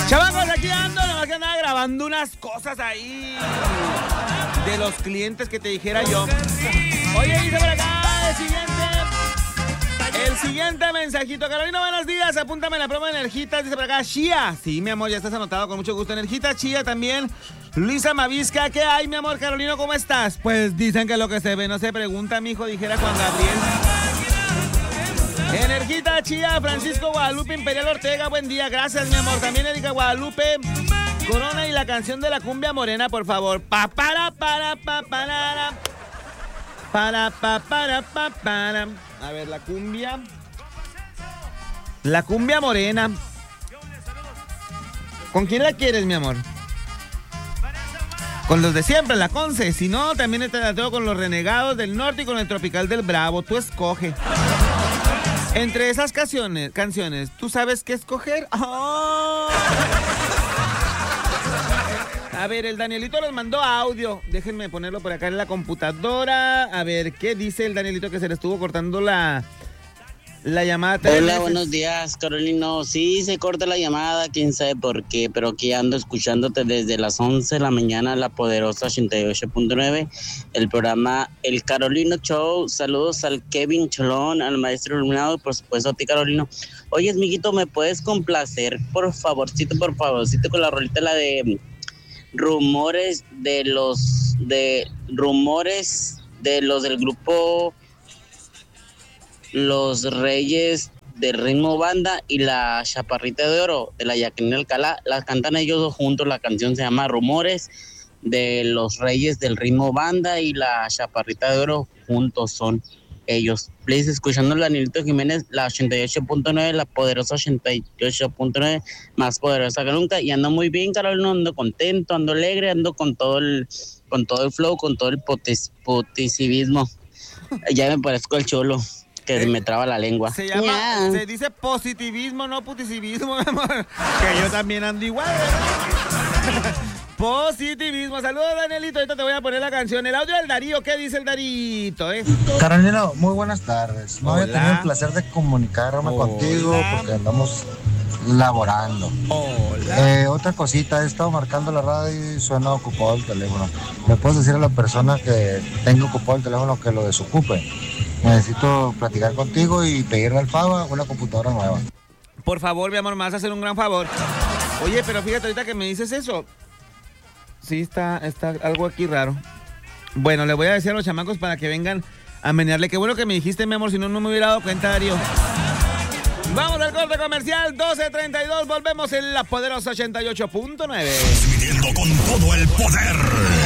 Chavacos, aquí ando, nomás que andaba grabando unas cosas ahí de los clientes que te dijera yo. Oye, dice por acá el siguiente mensajito. Carolina, buenos días, apúntame la promo de Energitas, dice por acá, Chía. Sí, mi amor, ya estás anotado, con mucho gusto. Energita, Chía también. Luisa Mavisca, ¿qué hay, mi amor? Carolina, ¿cómo estás? Pues dicen que lo que se ve no se pregunta, mijo, dijera Juan Gabriel. Energita, Chía, Francisco Guadalupe Imperial Ortega, buen día, gracias, mi amor. También Erika Guadalupe Corona y la canción de la cumbia morena, por favor. A ver, la cumbia morena. ¿Con quién la quieres, mi amor? Con los de siempre, la Conce. Si no, también te la tengo con los Renegados del Norte y con el Tropical del Bravo. Tú escoge. Entre esas canciones, ¿tú sabes qué escoger? ¡Oh! A ver, el Danielito nos mandó audio. Déjenme ponerlo por acá en la computadora. A ver, ¿qué dice el Danielito que se le estuvo cortando la llamada? Hola, buenos días, Carolino. Sí, se corta la llamada, quién sabe por qué, pero aquí ando escuchándote desde las 11 de la mañana, la poderosa 88.9, el programa El Carolino Show. Saludos al Kevin Cholón, al maestro iluminado y por supuesto a ti, Carolino. Oye, amiguito, ¿me puedes complacer, por favorcito, con la rolita, la de rumores de los del grupo Los Reyes del Ritmo Banda y la Chaparrita de Oro de la Jacqueline Alcalá? Las cantan ellos dos juntos, la canción se llama Rumores de Los Reyes del Ritmo Banda y la Chaparrita de Oro, juntos son ellos. Please, escuchando a Danielito Jiménez, la 88.9, la poderosa 88.9, más poderosa que nunca, y ando muy bien, Carolina, ando contento, ando alegre, ando con todo el flow, con todo el positivismo. Ya me parezco al Cholo, que me traba la lengua. Se llama, se dice positivismo, no puticivismo, mi amor. Que yo también ando igual, ¿verdad? Positivismo. Saludos, Danielito. Ahorita te voy a poner la canción. El audio del Darío. ¿Qué dice el Darito, Carolina, muy buenas tardes. No había tenido el placer de comunicarme contigo porque andamos laborando. Hola. Otra cosita, he estado marcando la radio y suena ocupado el teléfono. ¿Me puedes decir a la persona que tenga ocupado el teléfono que lo desocupe? Necesito platicar contigo y pedirle al Faba una computadora nueva. Por favor, mi amor, me vas a hacer un gran favor. Oye, pero fíjate ahorita que me dices eso. Sí, está algo aquí raro. Bueno, le voy a decir a los chamacos para que vengan a menearle. Qué bueno que me dijiste, mi amor, si no, no me hubiera dado cuenta, Darío. Vamos al corte comercial, 12:32. Volvemos en la poderosa 88.9. Transmitiendo con todo el poder.